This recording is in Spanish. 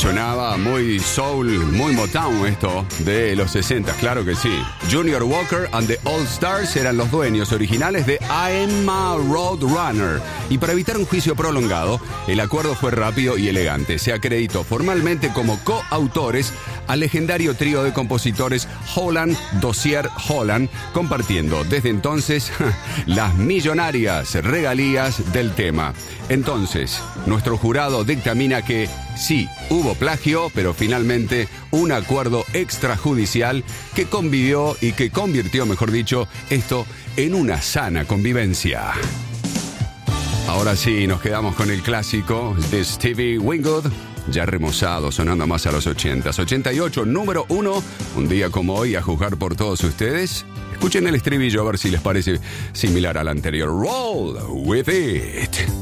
Sonaba muy soul, muy Motown esto de los 60, claro que sí. Junior Walker and the All Stars eran los dueños originales de I'm a Roadrunner. Y para evitar un juicio prolongado, el acuerdo fue rápido y elegante. Se acreditó formalmente como coautores al legendario trío de compositores Holland, Dozier, Holland, compartiendo desde entonces las millonarias regalías del tema. Entonces, nuestro jurado dictamina que sí, hubo plagio, pero finalmente un acuerdo extrajudicial que convivió y que convirtió, mejor dicho, esto en una sana convivencia. Ahora sí, nos quedamos con el clásico de Stevie Winwood, ya remozado, sonando más a los 80s. 88, número 1, un día como hoy, a juzgar por todos ustedes. Escuchen el estribillo a ver si les parece similar al anterior. Roll with it.